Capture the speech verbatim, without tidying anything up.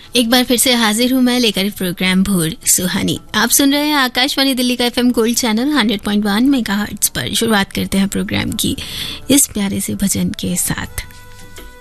एक बार फिर से हाजिर हूँ मैं लेकर प्रोग्राम भोर सुहानी। आप सुन रहे हैं आकाशवाणी दिल्ली का FM gold channel hundred point one megahertz पर। शुरुआत करते हैं प्रोग्राम की इस प्यारे से भजन के साथ।